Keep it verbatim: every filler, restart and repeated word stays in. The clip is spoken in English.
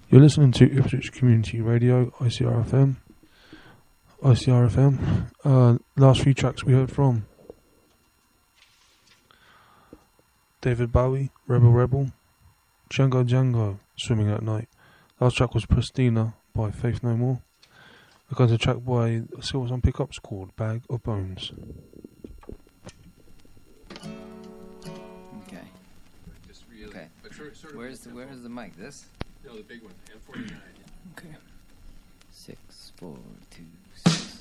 You're listening to Ipswich Community Radio, I C R F M. I C R F M. Uh, last few tracks we heard from David Bowie, Rebel Rebel, Django Django, Swimming at Night. Last track was Pristina by Faith No More. We're going to track by Silvers on Pickups called Bag of Bones. Okay. Okay. Where's the, where's the mic? This? No, the big one. M forty-nine. Okay. Six, four, two, six.